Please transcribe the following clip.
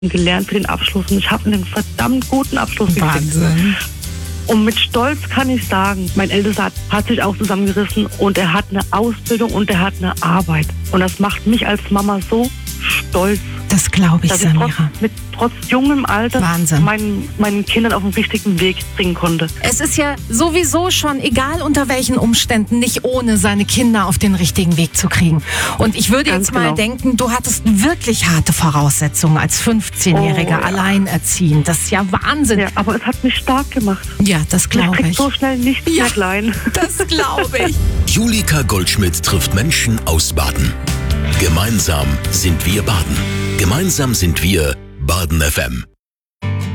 gelernt für den Abschluss und ich habe einen verdammt guten Abschluss gekriegt. Wahnsinn. Und mit Stolz kann ich sagen, mein Ältester hat sich auch zusammengerissen und er hat eine Ausbildung und er hat eine Arbeit. Und das macht mich als Mama so stolz, Das glaube ich, dass ich Samira. trotz jungem Alter Wahnsinn. meinen Kindern auf den richtigen Weg bringen konnte. Es ist ja sowieso schon, egal unter welchen Umständen, nicht ohne seine Kinder auf den richtigen Weg zu kriegen. Und ich würde Ganz jetzt mal genau. denken, du hattest wirklich harte Voraussetzungen als 15-Jähriger, Oh, ja. alleinerziehend. Das ist ja Wahnsinn. Ja, aber es hat mich stark gemacht. Ja, das Ich glaube krieg ich. so schnell nichts Ja. mehr klein. Das glaube ich. Julika Goldschmidt trifft Menschen aus Baden. Gemeinsam sind wir Baden. Gemeinsam sind wir Baden FM.